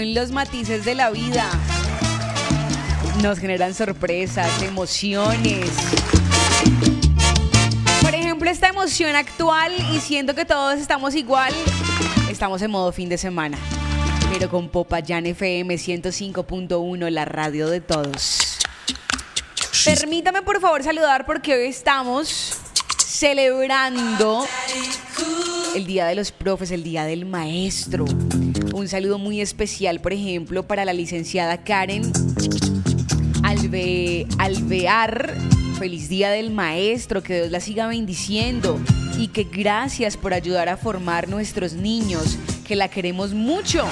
Los matices de la vida nos generan sorpresas, emociones. Por ejemplo, esta emoción actual, y siento que todos estamos igual, estamos en modo fin de semana, pero con Popayán FM 105.1, la radio de todos. Permítame por favor saludar porque hoy estamos celebrando el Día de los Profes, el Día del Maestro. Un saludo muy especial, por ejemplo, para la licenciada Karen Alvear. Feliz Día del Maestro, que Dios la siga bendiciendo y que gracias por ayudar a formar nuestros niños, que la queremos mucho.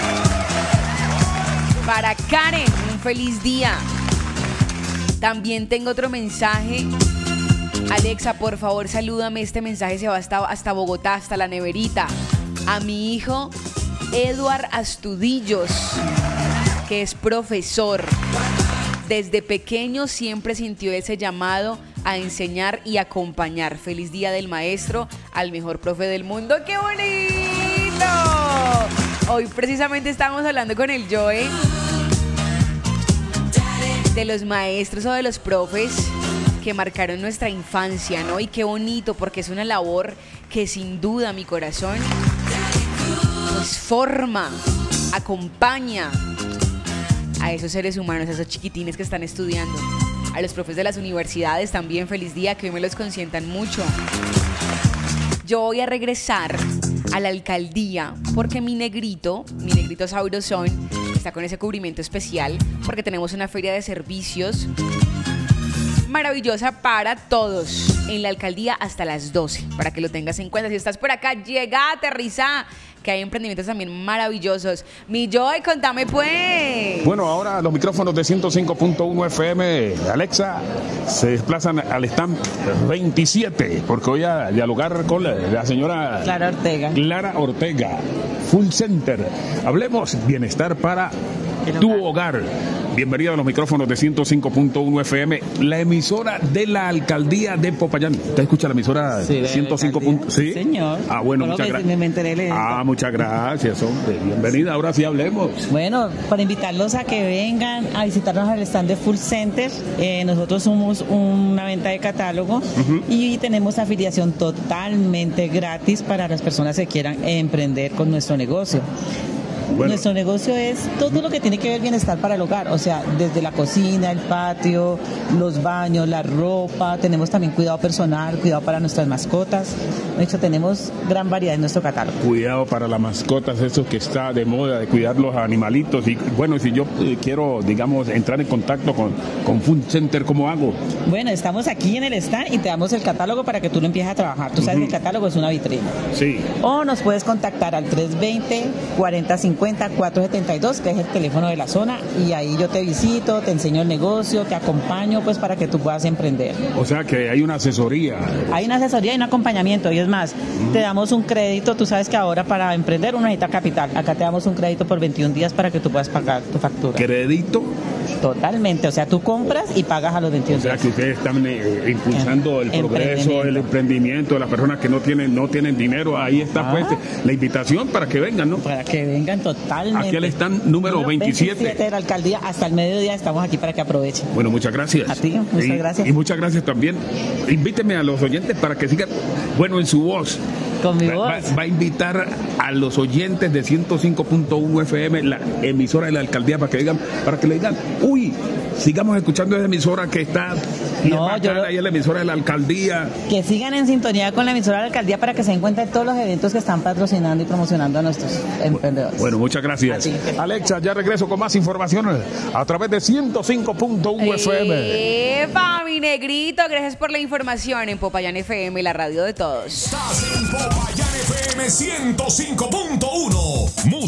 Para Karen, un feliz día. También tengo otro mensaje. Alexa, por favor, salúdame. Este mensaje se va hasta Bogotá, hasta la neverita. A mi hijo Eduard Astudillos, que es profesor. Desde pequeño siempre sintió ese llamado a enseñar y acompañar. Feliz Día del Maestro al mejor profe del mundo. ¡Qué bonito! Hoy precisamente estábamos hablando con el Joe de los maestros o de los profes que marcaron nuestra infancia, ¿no? Y qué bonito, porque es una labor que sin duda mi corazón nos forma, acompaña a esos seres humanos, a esos chiquitines que están estudiando. A los profes de las universidades también, feliz día, que hoy me los consientan mucho. Yo voy a regresar a la alcaldía porque mi negrito sabrosón, está con ese cubrimiento especial porque tenemos una feria de servicios maravillosa para todos en la alcaldía hasta las 12, para que lo tengas en cuenta. Si estás por acá, llega, aterriza, que hay emprendimientos también maravillosos. Mi Joy, contame pues. Bueno, ahora los micrófonos de 105.1 FM, Alexa, se desplazan al stand 27, porque voy a dialogar con la señora Clara Ortega, Full Center. Hablemos bienestar para tu hogar. Bienvenida a los micrófonos de 105.1 FM, la emisora de la alcaldía de Popayán. ¿Usted escucha la emisora? Sí, 105. ¿Sí? Señor. Ah, bueno, muchas gracias. Muchas gracias, hombre. Bienvenida, ahora sí hablemos. Bueno, para invitarlos a que vengan a visitarnos al stand de Full Center. Nosotros somos una venta de catálogo y tenemos afiliación totalmente gratis para las personas que quieran emprender con nuestro negocio. Bueno. Nuestro negocio es todo lo que tiene que ver bienestar para el hogar, o sea, desde la cocina, el patio, los baños, la ropa. Tenemos también cuidado personal, cuidado para nuestras mascotas. De hecho, tenemos gran variedad en nuestro catálogo. Cuidado para las mascotas, eso que está de moda, de cuidar los animalitos. Y bueno, si yo quiero, digamos, entrar en contacto con Full Center, ¿cómo hago? Bueno, estamos aquí en el stand y te damos el catálogo para que tú lo empieces a trabajar. Tú sabes que el catálogo es una vitrina. Sí. O nos puedes contactar al 320-4050-472, que es el teléfono de la zona, y ahí yo te visito, te enseño el negocio, te acompaño pues para que tú puedas emprender. O sea que hay una asesoría. Hay una asesoría y un acompañamiento, y es más, te damos un crédito. Tú sabes que ahora para emprender uno necesita capital. Acá te damos un crédito por 21 días para que tú puedas pagar tu factura. ¿Crédito? Totalmente, o sea, tú compras y pagas a los 21 días. O sea que ustedes están impulsando el progreso, el emprendimiento de las personas que no tienen dinero. Ahí está pues la invitación para que vengan, ¿no? Para que vengan totalmente. Aquí están número 27 de la alcaldía, hasta el mediodía estamos aquí para que aprovechen. Bueno, muchas gracias. A ti, muchas gracias. Y muchas gracias también. Invíteme a los oyentes para que sigan, bueno, en su voz. Con mi voz. Va a invitar a los oyentes de 105.1 FM, la emisora de la alcaldía, para que le digan, uy, sigamos escuchando esa emisora que está ahí en la emisora de la alcaldía. Que sigan en sintonía con la emisora de la alcaldía para que se den cuenta de todos los eventos que están patrocinando y promocionando a nuestros emprendedores. Bueno, muchas gracias. Alexa, ya regreso con más información a través de 105.1 FM. ¡Epa, mi negrito! Gracias por la información en Popayán FM, la radio de todos. Estás en Popayán FM 105.1.